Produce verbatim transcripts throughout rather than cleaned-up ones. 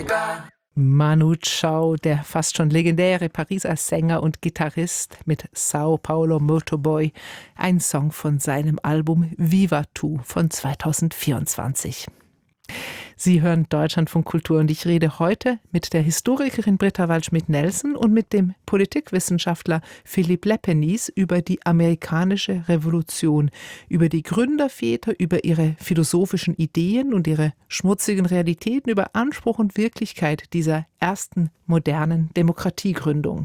Manu Chao, der fast schon legendäre Pariser Sänger und Gitarrist mit Sao Paulo Motorboy, ein Song von seinem Album Viva Tu von zweitausendvierundzwanzig. Sie hören Deutschlandfunk Kultur und ich rede heute mit der Historikerin Britta Waldschmidt-Nelson und mit dem Politikwissenschaftler Philipp Lepenies über die amerikanische Revolution, über die Gründerväter, über ihre philosophischen Ideen und ihre schmutzigen Realitäten, über Anspruch und Wirklichkeit dieser ersten modernen Demokratiegründung.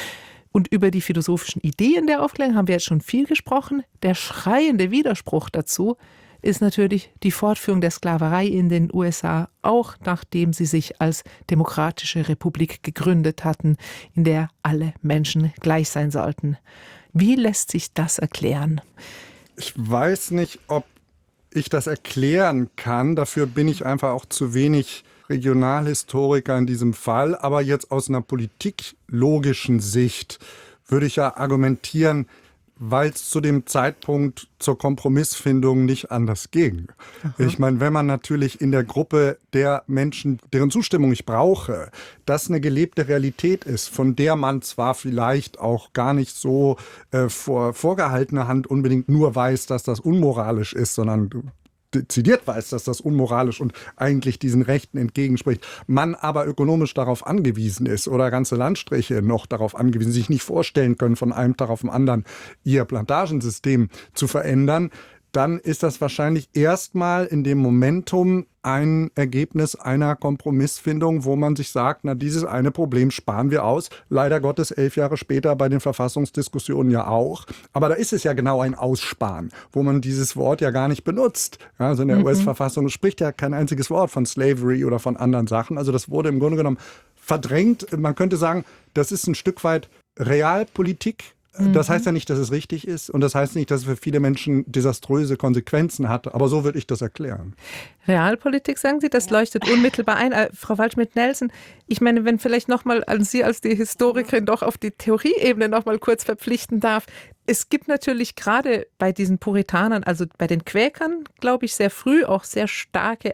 Und über die philosophischen Ideen der Aufklärung haben wir jetzt schon viel gesprochen. Der schreiende Widerspruch dazu ist natürlich die Fortführung der Sklaverei in den U S A, auch nachdem sie sich als demokratische Republik gegründet hatten, in der alle Menschen gleich sein sollten. Wie lässt sich das erklären? Ich weiß nicht, ob ich das erklären kann. Dafür bin ich einfach auch zu wenig Regionalhistoriker in diesem Fall. Aber jetzt aus einer politiklogischen Sicht würde ich ja argumentieren, weil es zu dem Zeitpunkt zur Kompromissfindung nicht anders ging. Aha. Ich meine, wenn man natürlich in der Gruppe der Menschen, deren Zustimmung ich brauche, das eine gelebte Realität ist, von der man zwar vielleicht auch gar nicht so äh, vor vorgehaltener Hand unbedingt nur weiß, dass das unmoralisch ist, sondern dezidiert weiß, dass das unmoralisch und eigentlich diesen Rechten entgegenspricht, man aber ökonomisch darauf angewiesen ist oder ganze Landstriche noch darauf angewiesen, sich nicht vorstellen können, von einem Tag auf den anderen ihr Plantagensystem zu verändern, dann ist das wahrscheinlich erstmal in dem Momentum ein Ergebnis einer Kompromissfindung, wo man sich sagt, na, dieses eine Problem sparen wir aus. Leider Gottes elf Jahre später bei den Verfassungsdiskussionen ja auch. Aber da ist es ja genau ein Aussparen, wo man dieses Wort ja gar nicht benutzt. Ja, also in der mhm. U S-Verfassung spricht ja kein einziges Wort von Slavery oder von anderen Sachen. Also das wurde im Grunde genommen verdrängt. Man könnte sagen, das ist ein Stück weit Realpolitik. Das heißt ja nicht, dass es richtig ist und das heißt nicht, dass es für viele Menschen desaströse Konsequenzen hat, aber so würde ich das erklären. Realpolitik, sagen Sie, das leuchtet unmittelbar ein. Äh, Frau Waldschmidt-Nelson, ich meine, wenn vielleicht nochmal an Sie als die Historikerin doch auf die Theorieebene nochmal kurz verpflichten darf. Es gibt natürlich gerade bei diesen Puritanern, also bei den Quäkern, glaube ich, sehr früh auch sehr starke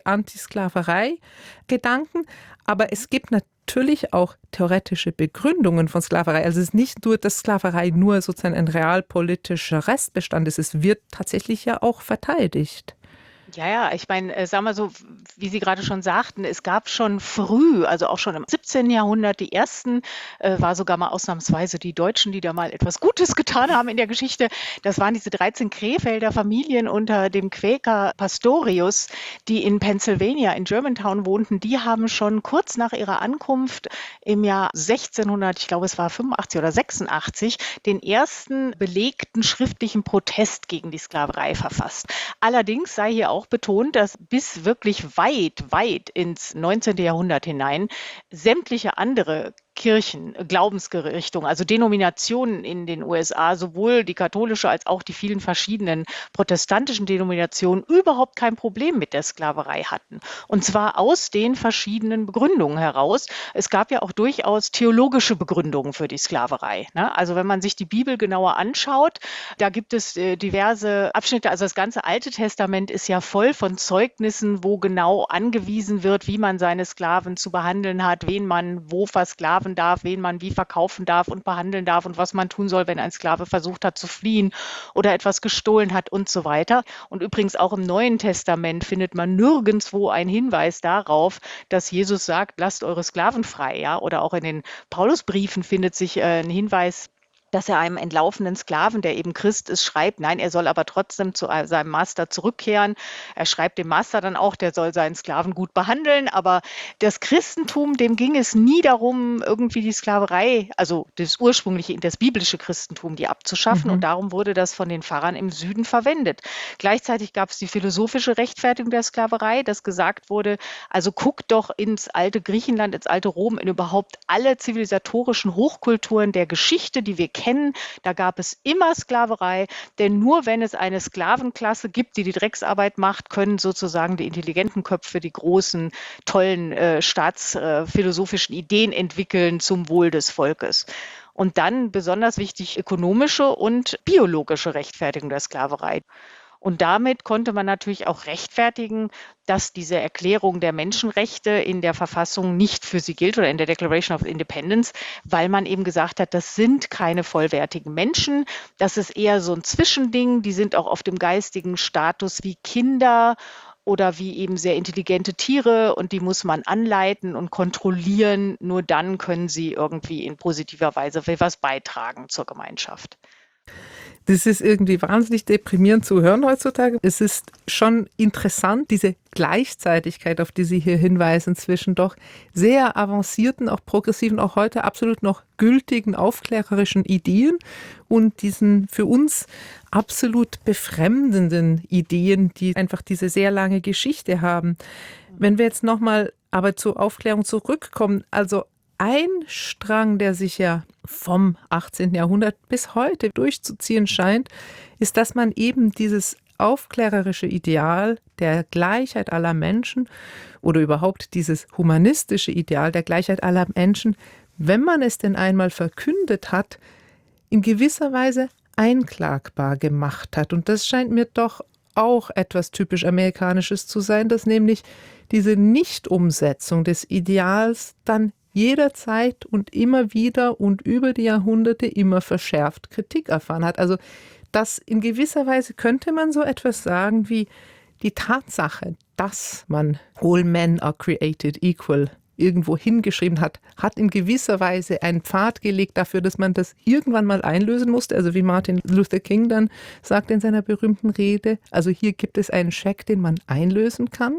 Antisklaverei-Gedanken, aber es gibt natürlich Natürlich auch theoretische Begründungen von Sklaverei. Also es ist nicht nur, dass Sklaverei nur sozusagen ein realpolitischer Restbestand ist. Es wird tatsächlich ja auch verteidigt. Ja, ja, ich meine, äh, sagen wir so, wie Sie gerade schon sagten, es gab schon früh, also auch schon im siebzehnten Jahrhundert, die ersten, äh, war sogar mal ausnahmsweise die Deutschen, die da mal etwas Gutes getan haben in der Geschichte. Das waren diese dreizehn Krefelder Familien unter dem Quäker Pastorius, die in Pennsylvania, in Germantown wohnten. Die haben schon kurz nach ihrer Ankunft im Jahr sechzehnhundert, ich glaube es war fünfundachtzig oder sechsundachtzig, den ersten belegten schriftlichen Protest gegen die Sklaverei verfasst. Allerdings sei hier auch betont, dass bis wirklich weit, weit ins neunzehnten Jahrhundert hinein sämtliche andere Kirchen, Glaubensrichtungen, also Denominationen in den U S A, sowohl die katholische als auch die vielen verschiedenen protestantischen Denominationen überhaupt kein Problem mit der Sklaverei hatten. Und zwar aus den verschiedenen Begründungen heraus. Es gab ja auch durchaus theologische Begründungen für die Sklaverei. Ne? Also wenn man sich die Bibel genauer anschaut, da gibt es äh, diverse Abschnitte, also das ganze Alte Testament ist ja voll von Zeugnissen, wo genau angewiesen wird, wie man seine Sklaven zu behandeln hat, wen man wo versklaven darf, wen man wie verkaufen darf und behandeln darf und was man tun soll, wenn ein Sklave versucht hat zu fliehen oder etwas gestohlen hat und so weiter. Und übrigens auch im Neuen Testament findet man nirgendwo einen Hinweis darauf, dass Jesus sagt, lasst eure Sklaven frei. Ja? Oder auch in den Paulusbriefen findet sich äh, ein Hinweis, dass er einem entlaufenen Sklaven, der eben Christ ist, schreibt, nein, er soll aber trotzdem zu seinem Master zurückkehren. Er schreibt dem Master dann auch, der soll seinen Sklaven gut behandeln, aber das Christentum, dem ging es nie darum, irgendwie die Sklaverei, also das ursprüngliche, das biblische Christentum, die abzuschaffen, mhm. und darum wurde das von den Pfarrern im Süden verwendet. Gleichzeitig gab es die philosophische Rechtfertigung der Sklaverei, dass gesagt wurde, also guckt doch ins alte Griechenland, ins alte Rom, in überhaupt alle zivilisatorischen Hochkulturen der Geschichte, die wir kennen, da gab es immer Sklaverei, denn nur wenn es eine Sklavenklasse gibt, die die Drecksarbeit macht, können sozusagen die intelligenten Köpfe die großen, tollen äh, staatsphilosophischen äh, Ideen entwickeln zum Wohl des Volkes. Und dann besonders wichtig ökonomische und biologische Rechtfertigung der Sklaverei. Und damit konnte man natürlich auch rechtfertigen, dass diese Erklärung der Menschenrechte in der Verfassung nicht für sie gilt oder in der Declaration of Independence, weil man eben gesagt hat, das sind keine vollwertigen Menschen, das ist eher so ein Zwischending, die sind auch auf dem geistigen Status wie Kinder oder wie eben sehr intelligente Tiere und die muss man anleiten und kontrollieren. Nur dann können sie irgendwie in positiver Weise was beitragen zur Gemeinschaft. Das ist irgendwie wahnsinnig deprimierend zu hören heutzutage. Es ist schon interessant, diese Gleichzeitigkeit, auf die Sie hier hinweisen, zwischen doch sehr avancierten, auch progressiven, auch heute absolut noch gültigen, aufklärerischen Ideen und diesen für uns absolut befremdenden Ideen, die einfach diese sehr lange Geschichte haben. Wenn wir jetzt nochmal aber zur Aufklärung zurückkommen, also ein Strang, der sich ja vom achtzehnten Jahrhundert bis heute durchzuziehen scheint, ist, dass man eben dieses aufklärerische Ideal der Gleichheit aller Menschen oder überhaupt dieses humanistische Ideal der Gleichheit aller Menschen, wenn man es denn einmal verkündet hat, in gewisser Weise einklagbar gemacht hat. Und das scheint mir doch auch etwas typisch Amerikanisches zu sein, dass nämlich diese Nichtumsetzung des Ideals dann jederzeit und immer wieder und über die Jahrhunderte immer verschärft Kritik erfahren hat. Also das in gewisser Weise könnte man so etwas sagen wie die Tatsache, dass man all men are created equal irgendwo hingeschrieben hat, hat in gewisser Weise einen Pfad gelegt dafür, dass man das irgendwann mal einlösen musste. Also wie Martin Luther King dann sagt in seiner berühmten Rede, also hier gibt es einen Scheck, den man einlösen kann.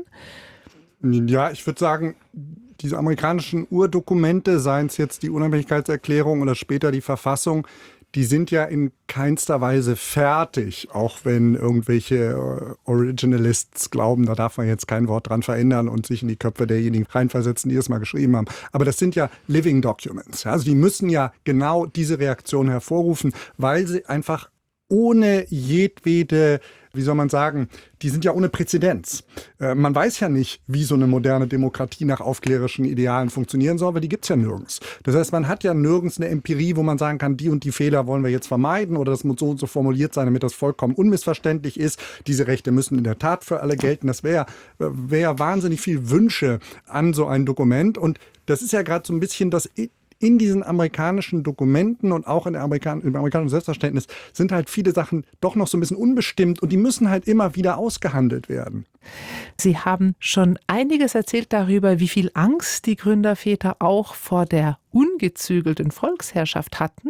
Ja, ich würde sagen, diese amerikanischen Urdokumente, seien es jetzt die Unabhängigkeitserklärung oder später die Verfassung, die sind ja in keinster Weise fertig, auch wenn irgendwelche Originalists glauben, da darf man jetzt kein Wort dran verändern und sich in die Köpfe derjenigen reinversetzen, die es mal geschrieben haben. Aber das sind ja Living Documents. Also die müssen ja genau diese Reaktion hervorrufen, weil sie einfach ohne jedwede, wie soll man sagen, die sind ja ohne Präzedenz. Äh, man weiß ja nicht, wie so eine moderne Demokratie nach aufklärerischen Idealen funktionieren soll, weil die gibt's ja nirgends. Das heißt, man hat ja nirgends eine Empirie, wo man sagen kann, die und die Fehler wollen wir jetzt vermeiden oder das muss so und so formuliert sein, damit das vollkommen unmissverständlich ist. Diese Rechte müssen in der Tat für alle gelten. Das wäre wär ja wahnsinnig viel Wünsche an so ein Dokument. Und das ist ja gerade so ein bisschen das in diesen amerikanischen Dokumenten und auch in der Amerikan- im amerikanischen Selbstverständnis sind halt viele Sachen doch noch so ein bisschen unbestimmt und die müssen halt immer wieder ausgehandelt werden. Sie haben schon einiges erzählt darüber, wie viel Angst die Gründerväter auch vor der ungezügelten Volksherrschaft hatten.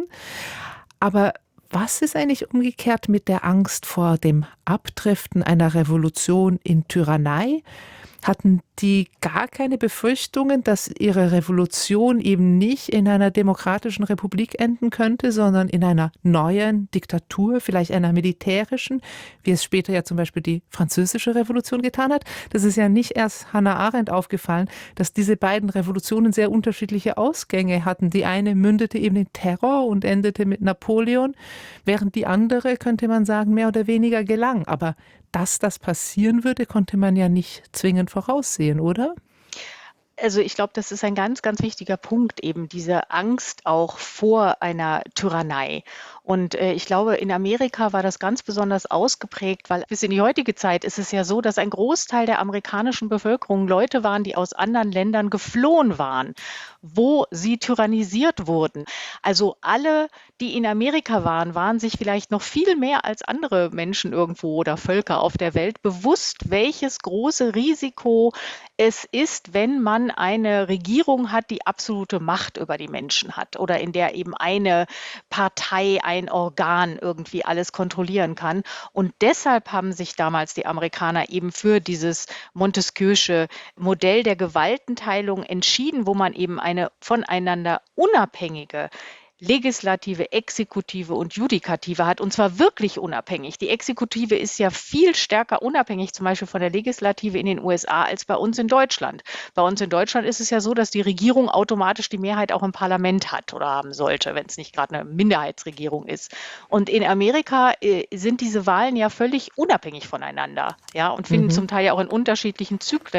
Aber was ist eigentlich umgekehrt mit der Angst vor dem Abdriften einer Revolution in Tyrannei? Hatten die gar keine Befürchtungen, dass ihre Revolution eben nicht in einer demokratischen Republik enden könnte, sondern in einer neuen Diktatur, vielleicht einer militärischen, wie es später ja zum Beispiel die Französische Revolution getan hat? Das ist ja nicht erst Hannah Arendt aufgefallen, dass diese beiden Revolutionen sehr unterschiedliche Ausgänge hatten. Die eine mündete eben in Terror und endete mit Napoleon, während die andere, könnte man sagen, mehr oder weniger gelang. Aber dass das passieren würde, konnte man ja nicht zwingend voraussehen, oder? Also ich glaube, das ist ein ganz, ganz wichtiger Punkt, eben diese Angst auch vor einer Tyrannei. Und äh, ich glaube, in Amerika war das ganz besonders ausgeprägt, weil bis in die heutige Zeit ist es ja so, dass ein Großteil der amerikanischen Bevölkerung Leute waren, die aus anderen Ländern geflohen waren, wo sie tyrannisiert wurden. Also alle, die in Amerika waren, waren sich vielleicht noch viel mehr als andere Menschen irgendwo oder Völker auf der Welt bewusst, welches große Risiko es ist, wenn man eine Regierung hat, die absolute Macht über die Menschen hat oder in der eben eine Partei, ein Organ irgendwie alles kontrollieren kann. Und deshalb haben sich damals die Amerikaner eben für dieses Montesquieu'sche Modell der Gewaltenteilung entschieden, wo man eben eine voneinander unabhängige Legislative, Exekutive und Judikative hat, und zwar wirklich unabhängig. Die Exekutive ist ja viel stärker unabhängig, zum Beispiel von der Legislative in den U S A, als bei uns in Deutschland. Bei uns in Deutschland ist es ja so, dass die Regierung automatisch die Mehrheit auch im Parlament hat oder haben sollte, wenn es nicht gerade eine Minderheitsregierung ist. Und in Amerika äh, sind diese Wahlen ja völlig unabhängig voneinander, ja, und finden mhm. zum Teil ja auch in unterschiedlichen Zyklen